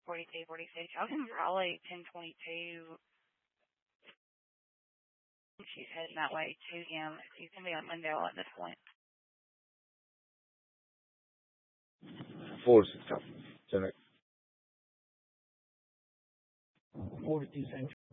42, 46. I was in Raleigh 1022. She's heading that way to him. He's going to be on Mundell at this point. 46. 42 Central.